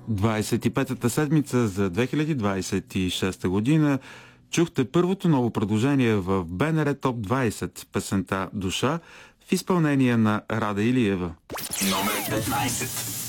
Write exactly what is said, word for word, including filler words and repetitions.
двадесет и петата седмица за две хиляди двадесет и шеста година чухте първото ново предложение в БНР Топ двадесет, песента "Душа" в изпълнение на Рада Илиева. Номер петнадесет.